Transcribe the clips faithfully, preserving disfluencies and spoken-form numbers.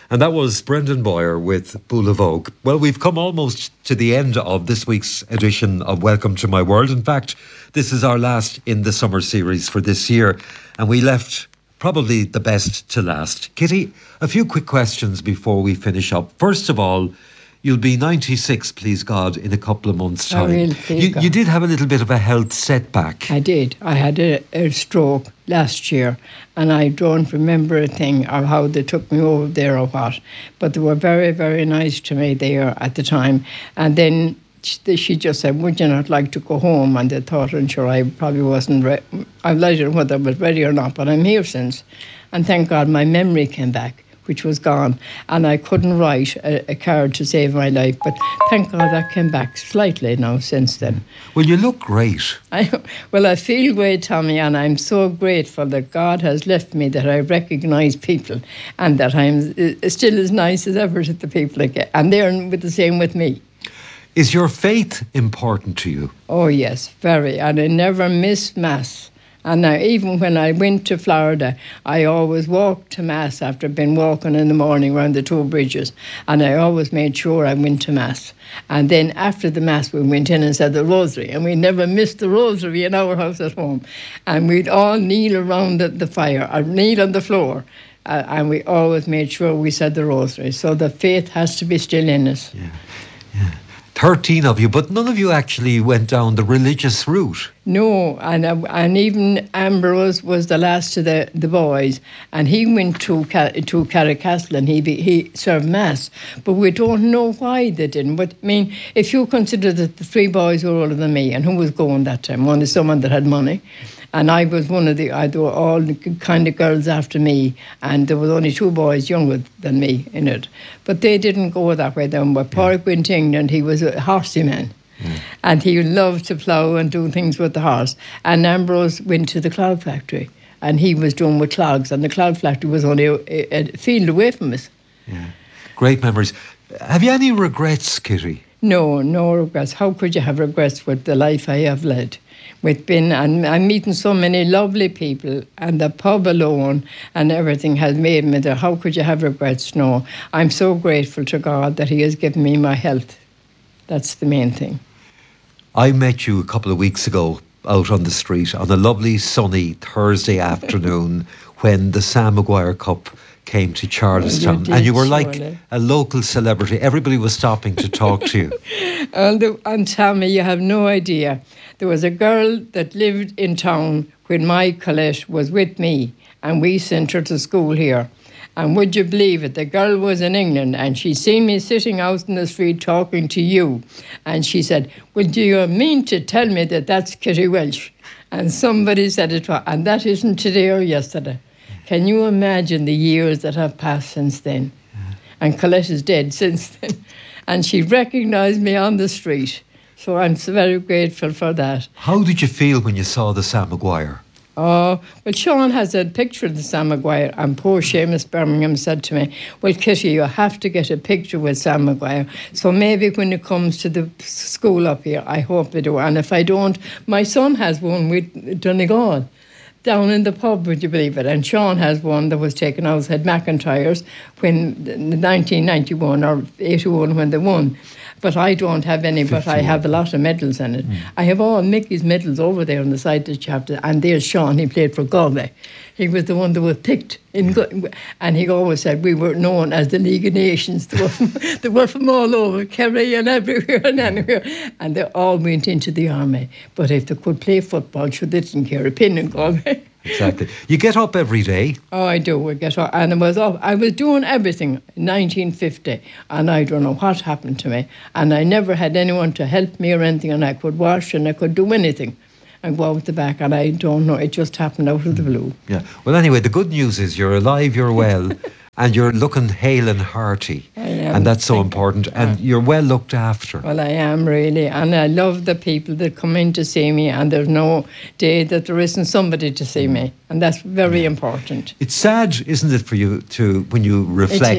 And that was Brendan Boyer with Bula Vogue. Well, we've come almost to the end of this week's edition of Welcome to My World. In fact, this is our last in the summer series for this year. And we left probably the best to last. Kitty, a few quick questions before we finish up. First of all, you'll be ninety-six, please God, in a couple of months' time. I will, you, you did have a little bit of a health setback. I did. I had a, a stroke last year, and I don't remember a thing of how they took me over there or what. But they were very, very nice to me there at the time. And then she, she just said, would you not like to go home? And they thought, and sure, I probably wasn't ready. I don't know whether I was ready or not, but I'm here since. And thank God my memory came back, which was gone, and I couldn't write a, a card to save my life. But thank God that came back slightly now since then. Well, you look great. I, well, I feel great, Tommy, and I'm so grateful that God has left me that I recognise people and that I'm still as nice as ever to the people again. And they're with the same with me. Is your faith important to you? Oh, yes, very. And I never miss Mass. And now, even when I went to Florida, I always walked to Mass after I'd been walking in the morning around the two bridges. And I always made sure I went to Mass. And then after the Mass, we went in and said the Rosary. And we never missed the Rosary in our house at home. And we'd all kneel around the, the fire, or kneel on the floor. Uh, and we always made sure we said the Rosary. So the faith has to be still in us. Yeah, yeah. thirteen of you, but none of you actually went down the religious route. No, and uh, and even Ambrose was the last of the, the boys, and he went to to Carricastle and he be, he served Mass, but we don't know why they didn't. But I mean, if you consider that the three boys were older than me, and who was going that time? One is someone that had money. And I was one of the, I, there were all the kind of girls after me, and there was only two boys younger than me in it. But they didn't go that way then. But Pádraig went to England, he was a horsey man. Mm. And he loved to plough and do things with the horse. And Ambrose went to the clog factory, and he was doing with clogs, and the clog factory was only a, a field away from us. Yeah, great memories. Have you any regrets, Kitty? No, no regrets. How could you have regrets with the life I have led? With been and I'm meeting so many lovely people, and the pub alone and everything has made me there. How could you have regrets? No, I'm so grateful to God that He has given me my health. That's the main thing. I met you a couple of weeks ago out on the street on a lovely sunny Thursday afternoon when the Sam Maguire Cup came to Charlestown, you and you were like surely. a local celebrity. Everybody was stopping to talk to you. and, the, and Tommy, you have no idea. There was a girl that lived in town when my Colette was with me, and we sent her to school here. And would you believe it, the girl was in England, and she seen me sitting out in the street talking to you. And she said, well, do you mean to tell me that that's Kitty Welsh? And somebody said it, and that isn't today or yesterday. Can you imagine the years that have passed since then? Yeah. And Colette is dead since then. And she recognised me on the street. So I'm so very grateful for that. How did you feel when you saw the Sam Maguire? Oh, well, Sean has a picture of the Sam Maguire, and poor Seamus Birmingham said to me, well, Kitty, you have to get a picture with Sam Maguire. So maybe when it comes to the school up here, I hope they do. And if I don't, my son has one with Donegal down in the pub, would you believe it? And Sean has one that was taken out at McIntyre's when nineteen ninety-one or eighty-one when they won. But I don't have any, but I have a lot of medals in it. Mm. I have all Mickey's medals over there on the side that you have to, and there's Sean, he played for Galway. He was the one that was picked, in, and he always said we were known as the League of Nations. They were from, they were from all over, Kerry and everywhere and anywhere, and they all went into the army. But if they could play football, sure, they didn't care a pin in Galway. Exactly. You get up every day. Oh, I do. I get up, and I was up. I was doing everything in nineteen fifty, and I don't know what happened to me. And I never had anyone to help me or anything, and I could wash and I could do anything and go out the back, and I don't know. It just happened out of the blue. Yeah. Well, anyway, the good news is you're alive, you're well, and you're looking hale and hearty, and that's so important. And you're well looked after. Well, I am really, and I love the people that come in to see me, and there's no day that there isn't somebody to see me, and that's very important. It's sad, isn't it, for you to when you reflect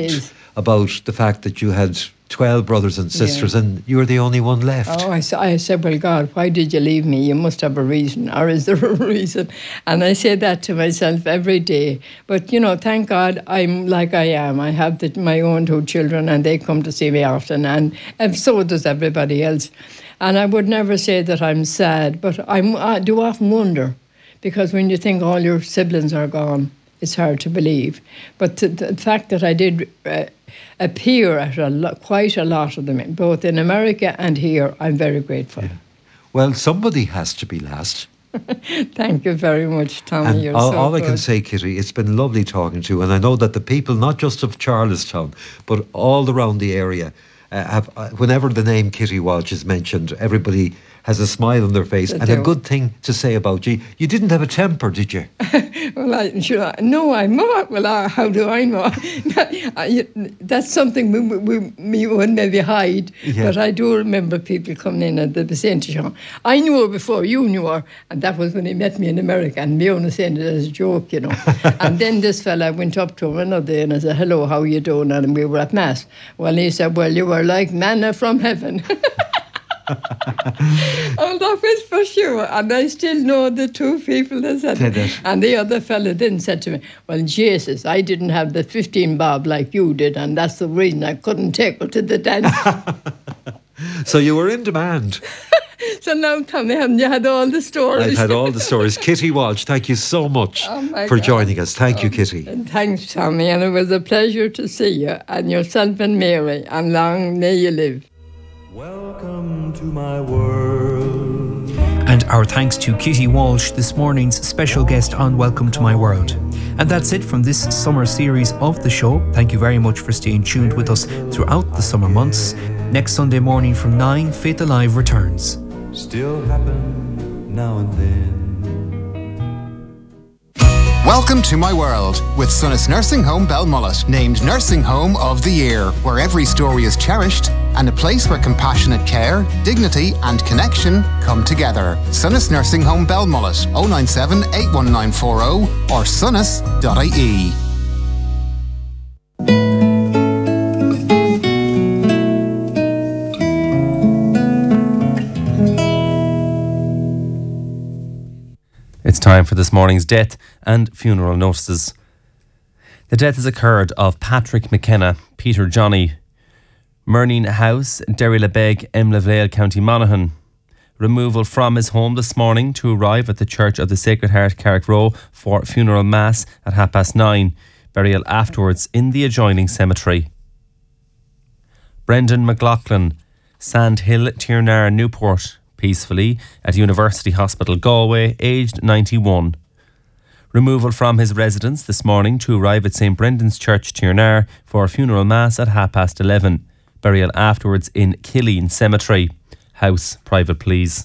about the fact that you had twelve brothers and sisters, yeah. and you were the only one left. Oh, I, I said, well, God, why did you leave me? You must have a reason, or is there a reason? And I say that to myself every day. But, you know, thank God I'm like I am. I have the, my own two children, and they come to see me often, and, and so does everybody else. And I would never say that I'm sad, but I'm, I do often wonder, because when you think all your siblings are gone, it's hard to believe. But the, the fact that I did uh, appear at a lo- quite a lot of them, both in America and here, I'm very grateful. Yeah. Well, somebody has to be last. Thank you very much, Tommy. And You're all, so all good. I can say, Kitty, it's been lovely talking to you, and I know that the people, not just of Charlestown, but all around the area, uh, have, uh, whenever the name Kitty Walsh is mentioned, everybody has a smile on their face, they and do. A good thing to say about you. You didn't have a temper, did you? Well, I, sure, no, I'm not. Well, uh, how do I know? I, that's something we, we, we would maybe hide, yeah. But I do remember people coming in at the percentage. I knew her before you knew her, and that was when he met me in America, and me only saying it as a joke, you know. And then this fella went up to him another day, and I said, hello, how you doing? And we were at Mass. Well, he said, well, you were like manna from heaven. Oh, that was for sure. And I still know the two people that said it. it. And the other fella then said to me, well, Jesus, I didn't have the fifteen bob like you did, and that's the reason I couldn't take her to the dance. So you were in demand. So now, Tommy, haven't you had all the stories? I've had all the stories. Kitty Walsh, thank you so much oh for God. joining us. Thank oh, you, Kitty. Thanks, Tommy, and it was a pleasure to see you, and yourself and Mary, and long may you live. Welcome to my world. And our thanks to Kitty Walsh, this morning's special guest on Welcome to My World. And that's it from this summer series of the show. Thank you very much for staying tuned with us throughout the summer months. Next Sunday morning from nine, Faith Alive returns. Still happen now and then. Welcome to My World with Sunnis Nursing Home Belmullet, named Nursing Home of the Year, where every story is cherished and a place where compassionate care, dignity and connection come together. Sunnis Nursing Home Belmullet, oh nine seven, eight one nine four oh or sunnis dot I E. It's time for this morning's death and funeral notices. The death has occurred of Patrick McKenna, Peter Johnny, Murneen House, Derry Lebeg, Emlavale, County Monaghan. Removal from his home this morning to arrive at the Church of the Sacred Heart, Carrickrow, for funeral mass at half past nine. Burial afterwards in the adjoining cemetery. Brendan McLaughlin, Sandhill, Tiernar, Newport, peacefully at University Hospital, Galway, aged ninety-one. Removal from his residence this morning to arrive at Saint Brendan's Church, Tiernar, for funeral mass at half past eleven. Burial afterwards in Killeen Cemetery. House, private please.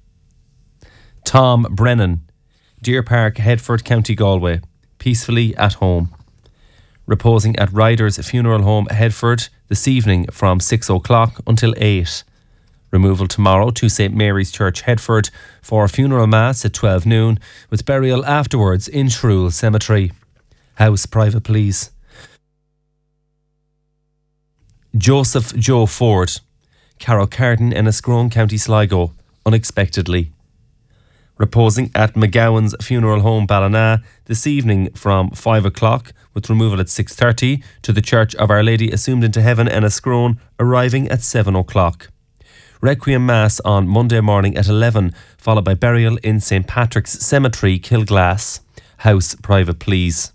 Tom Brennan, Deer Park, Headford, County Galway, peacefully at home. Reposing at Ryder's Funeral Home, Headford, this evening from six o'clock until eight. Removal tomorrow to Saint Mary's Church, Headford, for funeral mass at twelve noon, with burial afterwards in Shrule Cemetery. House, private please. Joseph Joe Ford, Carrocarden, Enniscrone, County Sligo, unexpectedly. Reposing at McGowan's Funeral Home, Ballina, this evening from five o'clock, with removal at six thirty to the Church of Our Lady Assumed into Heaven, Enniscrone, arriving at seven o'clock. Requiem Mass on Monday morning at eleven, followed by burial in Saint Patrick's Cemetery, Kilglass. House, private please.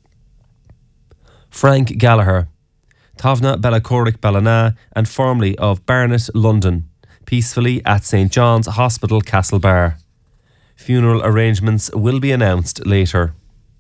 Frank Gallagher, Tavna Bellacoric Ballina, and formerly of Barnet, London, peacefully at Saint John's Hospital, Castlebar. Funeral arrangements will be announced later.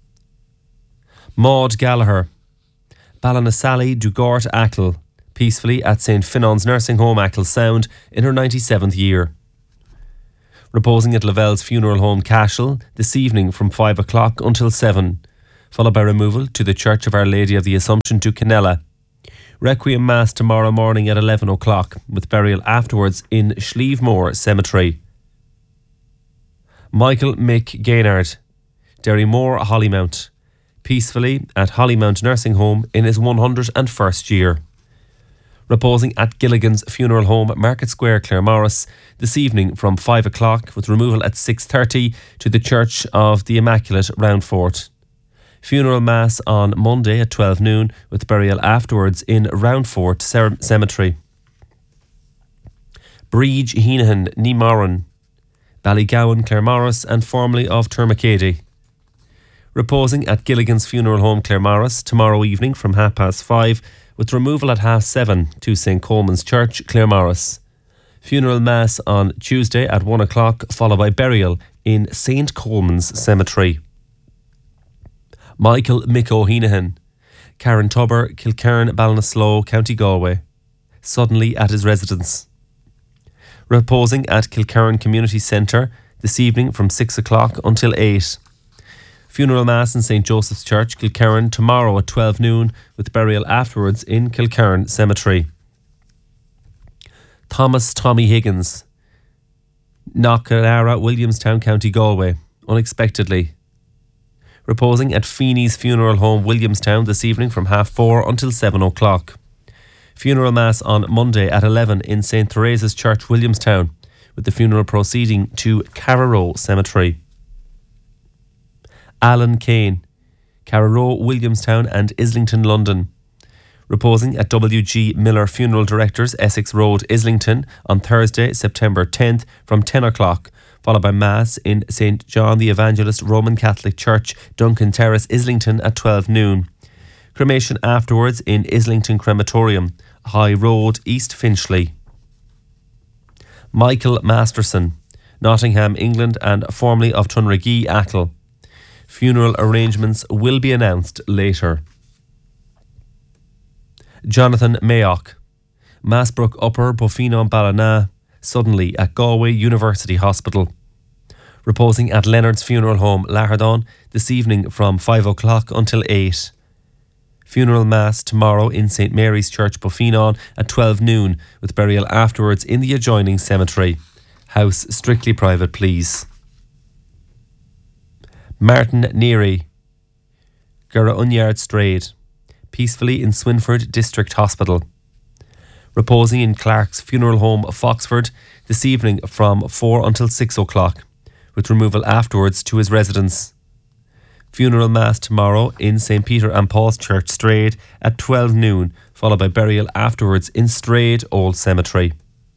Maud Gallagher, Ballinasally, Dugort, Achill, peacefully at Saint Finon's Nursing Home, Achill Sound, in her ninety-seventh year. Reposing at Lavelle's Funeral Home, Cashel, this evening from five o'clock until seven, followed by removal to the Church of Our Lady of the Assumption to Canella. Requiem Mass tomorrow morning at eleven o'clock, with burial afterwards in Schlievemore Cemetery. Michael Mick Gaynard, Derrymore, Hollymount, peacefully at Hollymount Nursing Home in his one hundred first year. Reposing at Gilligan's Funeral Home, Market Square, Claremorris, this evening from five o'clock, with removal at six thirty to the Church of the Immaculate, Roundfort. Funeral Mass on Monday at twelve noon, with burial afterwards in Roundfort Cemetery. Breege, Heenahan, Neemoran, Ballygowan, Claremorris, and formerly of Termacady. Reposing at Gilligan's Funeral Home, Claremorris, tomorrow evening from half past five, with removal at half seven to Saint Coleman's Church, Claremorris. Funeral Mass on Tuesday at one o'clock, followed by burial in Saint Coleman's Cemetery. Michael Mick O'Heenahan, Karen Tubber, Kilcairn, Ballinasloe, County Galway, suddenly at his residence. Reposing at Kilcairn Community Centre this evening from six o'clock until eight. Funeral Mass in Saint Joseph's Church, Kilcairn, tomorrow at twelve noon, with burial afterwards in Kilcairn Cemetery. Thomas Tommy Higgins, Knockalara, Williamstown, County Galway, unexpectedly. Reposing at Feeney's Funeral Home, Williamstown, this evening from half four until seven o'clock. Funeral Mass on Monday at eleven in Saint Theresa's Church, Williamstown, with the funeral proceeding to Carraroe Cemetery. Alan Kane, Carraroe, Williamstown and Islington, London. Reposing at W G Miller Funeral Directors, Essex Road, Islington, on Thursday, September tenth from ten o'clock, followed by Mass in Saint John the Evangelist Roman Catholic Church, Duncan Terrace, Islington at twelve noon. Cremation afterwards in Islington Crematorium, High Road, East Finchley. Michael Masterson, Nottingham, England and formerly of Tunragee, Achill. Funeral arrangements will be announced later. Jonathan Mayock, Massbrook Upper, Buffino, Ballina, suddenly at Galway University Hospital. Reposing at Leonard's Funeral Home, Lahardon, this evening from five o'clock until eight. Funeral Mass tomorrow in Saint Mary's Church, Buffino, at twelve noon, with burial afterwards in the adjoining cemetery. House strictly private, please. Martin Neary, Gura Unyard Strayed, peacefully in Swinford District Hospital. Reposing in Clark's Funeral Home, Foxford, this evening from four until six o'clock, with removal afterwards to his residence. Funeral Mass tomorrow in Saint Peter and Paul's Church, Strayed, at twelve noon, followed by burial afterwards in Strayed Old Cemetery.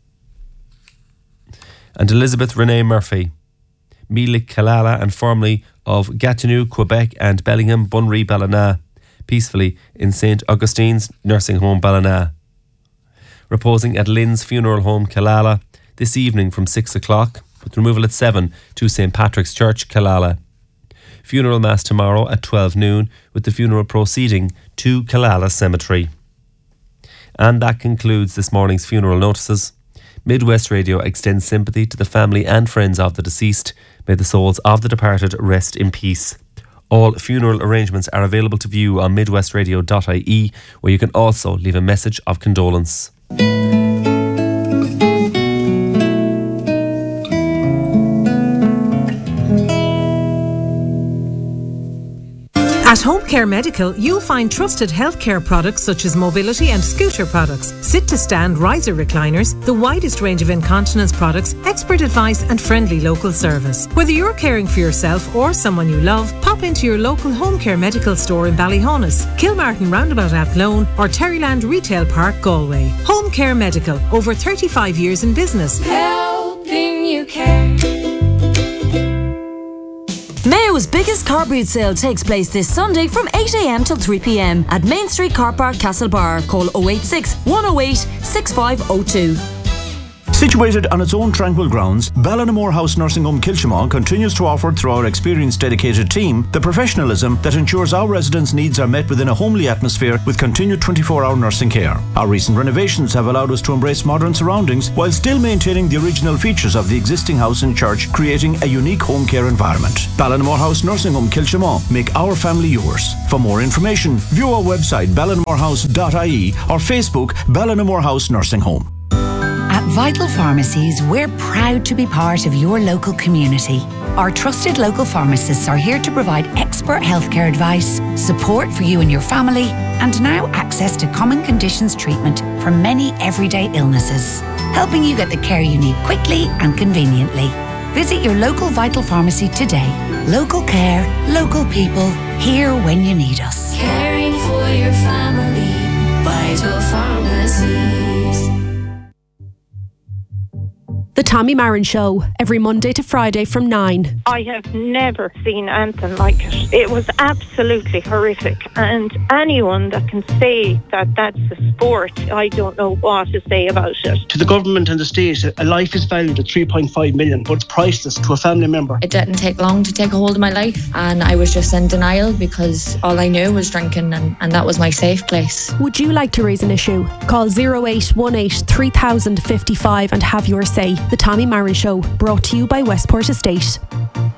And Elizabeth Renee Murphy, Meelick Killala and formerly of Gatineau, Quebec and Bellingham, Bunry, Ballina, peacefully in Saint Augustine's Nursing Home, Ballina. Reposing at Lynn's Funeral Home, Killala, this evening from six o'clock, with removal at seven to Saint Patrick's Church, Killala. Funeral Mass tomorrow at twelve noon, with the funeral proceeding to Killala Cemetery. And that concludes this morning's funeral notices. Midwest Radio extends sympathy to the family and friends of the deceased. May the souls of the departed rest in peace. All funeral arrangements are available to view on midwestradio dot I E, where you can also leave a message of condolence. At Home Care Medical, you'll find trusted healthcare products such as mobility and scooter products, sit-to-stand riser recliners, the widest range of incontinence products, expert advice and friendly local service. Whether you're caring for yourself or someone you love, pop into your local Home Care Medical store in Ballyhonus, Kilmartin Roundabout Athlone or Terryland Retail Park, Galway. Home Care Medical, over thirty-five years in business. Helping you care. Mayo's biggest car boot sale takes place this Sunday from eight a m till three p m at Main Street Car Park, Castlebar. Call oh eight six, one oh eight, six five oh two. Situated on its own tranquil grounds, Ballinamore House Nursing Home Kilchimon continues to offer, through our experienced dedicated team, the professionalism that ensures our residents' needs are met within a homely atmosphere with continued twenty-four hour nursing care. Our recent renovations have allowed us to embrace modern surroundings while still maintaining the original features of the existing house and church, creating a unique home care environment. Ballinamore House Nursing Home Kilchimon, make our family yours. For more information, view our website ballinamore house dot I E or Facebook Ballinamore House Nursing Home. At Vital Pharmacies, we're proud to be part of your local community. Our trusted local pharmacists are here to provide expert healthcare advice, support for you and your family, and now access to common conditions treatment for many everyday illnesses, helping you get the care you need quickly and conveniently. Visit your local Vital Pharmacy today. Local care, local people, here when you need us. Caring for your family, Vital Pharmacies. The Tommy Marin Show, every Monday to Friday from nine. I have never seen anything like it. It was absolutely horrific. And anyone that can say that that's a sport, I don't know what to say about it. To the government and the state, a life is valued at three point five million, but it's priceless to a family member. It didn't take long to take a hold of my life, and I was just in denial because all I knew was drinking, and, and that was my safe place. Would you like to raise an issue? Call oh eight one eight, three thousand, fifty-five and have your say. The Tommy Marin Show, brought to you by Westport Estate.